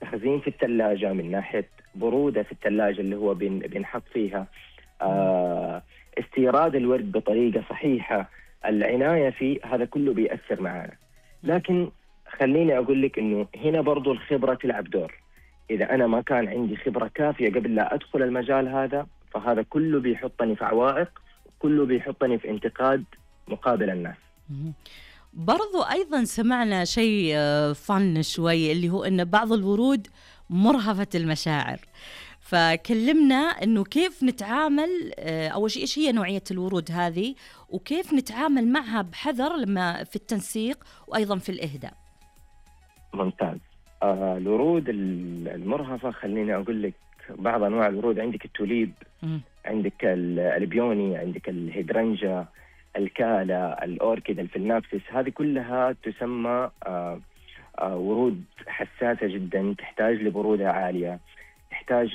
تخزين في الثلاجة، من ناحية برودة في الثلاجة اللي هو بينحط فيها، استيراد الورد بطريقة صحيحة، العناية فيه، هذا كله بيأثر معنا. لكن خليني أقول لك إنه هنا برضو الخبرة تلعب دور. إذا أنا ما كان عندي خبرة كافية قبل لا أدخل المجال هذا، فهذا كله بيحطني في عوائق، كله بيحطني في انتقاد مقابل الناس. برضو أيضا سمعنا شيء فن شوي، اللي هو أن بعض الورود مرهفة المشاعر. فكلمنا أنه كيف نتعامل، أول شيء إيش هي نوعية الورود هذه، وكيف نتعامل معها بحذر لما في التنسيق وأيضا في الإهداء. ممتاز. الورود المرهفة، خليني أقول لك بعض أنواع الورود. عندك التوليب، عندك البيوني، عندك الهيدرنجا، الكالا، الأوركيد، الفلنابسس، هذه كلها تسمى ورود حساسة جدا، تحتاج لبرودة عالية، تحتاج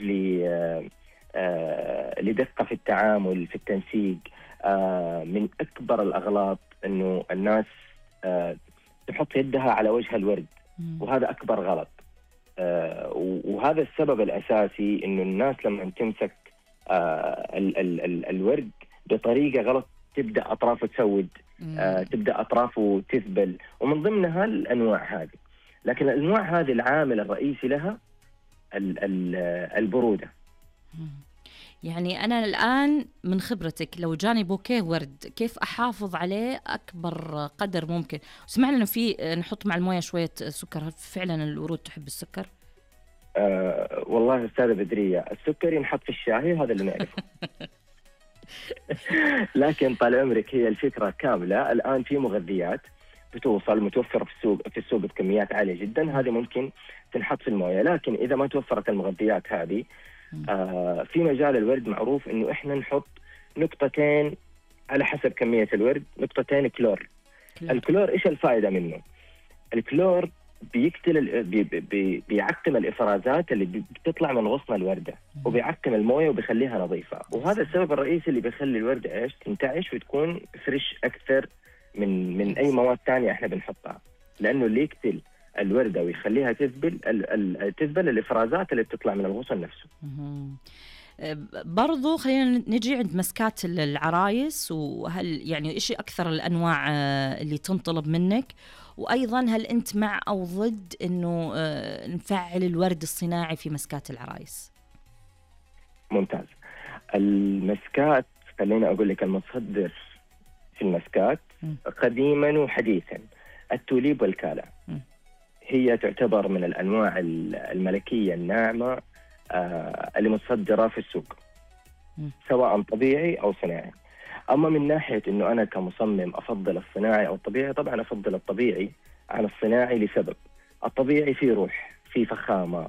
لدقة في التعامل في التنسيق. من أكبر الأغلاط أنه الناس تحط يدها على وجه الورد، وهذا أكبر غلط. وهذا السبب الأساسي أنه الناس لما تمسك الورد بطريقة غلط تبدأ أطرافه تسود، تبدأ أطرافه تذبل، ومن ضمنها الأنواع هذه. لكن الأنواع هذه العامل الرئيسي لها البرودة. يعني أنا الآن من خبرتك، لو جاني بوكيه ورد كيف أحافظ عليه أكبر قدر ممكن؟ سمعنا إنه في نحط مع الموية شوية سكر، هل فعلا الورود تحب السكر؟ والله أستاذة بدرية، السكر ينحط في الشاي، هذا اللي نعرفه. لكن طال عمرك هي الفكرة كاملة. الآن في مغذيات بتوصل متوفرة في السوق بكميات عالية جدا، هذه ممكن تنحط في الموية. لكن إذا ما توفرت المغذيات هذه، في مجال الورد معروف إنه إحنا نحط نقطتين على حسب كمية الورد، نقطتين كلور. الكلور إيش الفائدة منه؟ الكلور بيقتل بيعقم الإفرازات اللي بتطلع من غصن الوردة، وبيعقم الموية وبيخليها نظيفة. وهذا السبب الرئيسي اللي بيخلي الوردة إيش تنتعش وتكون فريش أكثر من أي مواد تانية إحنا بنحطها، لأنه اللي يقتل الوردة ويخليها تذبل الإفرازات اللي بتطلع من الغصن نفسه. برضو خلينا نجي عند مسكات العرايس، وهل يعني إيش أكثر الأنواع اللي تنطلب منك؟ وأيضا هل أنت مع أو ضد إنه نفعل الورد الصناعي في مسكات العرايس؟ ممتاز. المسكات، خلينا أقول لك المصدر في المسكات قديما وحديثا التوليب والكالا. هي تعتبر من الأنواع الملكية الناعمة اللي متصدرة في السوق، سواء طبيعي أو صناعي. أما من ناحية إنه أنا كمصمم أفضل الصناعي أو الطبيعي، طبعا أفضل الطبيعي عن الصناعي لسبب. الطبيعي فيه روح، فيه فخامة،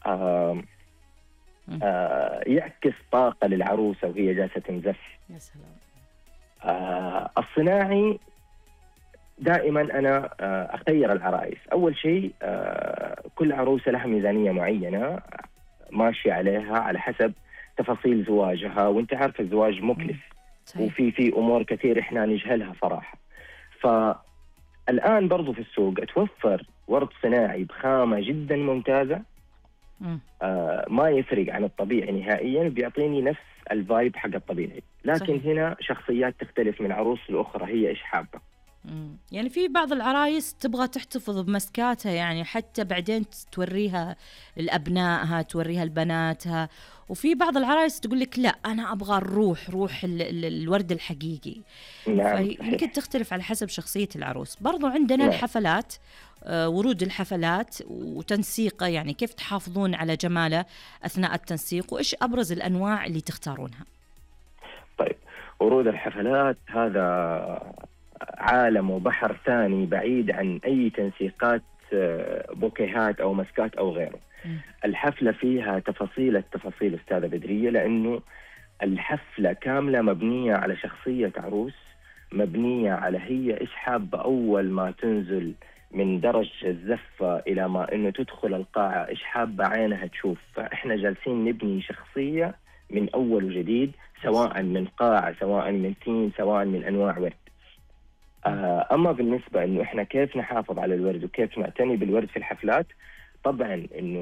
يعكس طاقة للعروسة وهي جالسة تنزف. يا سلام. الصناعي دائما أنا أخير العرائس. أول شيء كل عروسة لها ميزانية معينة ماشي عليها على حسب تفاصيل زواجها، وانت عارف الزواج مكلف وفي أمور كثير إحنا نجهلها صراحة. فالآن برضو في السوق توفر ورد صناعي بخامة جدا ممتازة، ما يفرق عن الطبيعي نهائيا، بيعطيني نفس الفايب حق الطبيعي. لكن صحيح. هنا شخصيات تختلف من عروس لأخرى، هي إيش حابة. يعني في بعض العرايس تبغى تحتفظ بمسكاتها، يعني حتى بعدين توريها لأبنائها، توريها لبناتها. وفي بعض العرايس تقول لك لا، أنا أبغى روح الورد الحقيقي. نعم. يمكن تختلف على حسب شخصية العروس. برضو عندنا الحفلات، ورود الحفلات وتنسيقه، يعني كيف تحافظون على جماله أثناء التنسيق، وإيش أبرز الأنواع اللي تختارونها؟ طيب، ورود الحفلات هذا عالم وبحر ثاني بعيد عن أي تنسيقات بوكيهات أو مسكات أو غيره. الحفلة فيها التفاصيل أستاذة بدرية، لأنه الحفلة كاملة مبنية على شخصية عروس، مبنية على هي إيش حابة أول ما تنزل من درج الزفة إلى ما إنه تدخل القاعة، إيش حابة عينها تشوف. فإحنا جالسين نبني شخصية من أول وجديد، سواء من قاعة، سواء من ثيم، سواء من أنواع ورد. أما بالنسبة إنه إحنا كيف نحافظ على الورد وكيف نعتني بالورد في الحفلات، طبعا إنه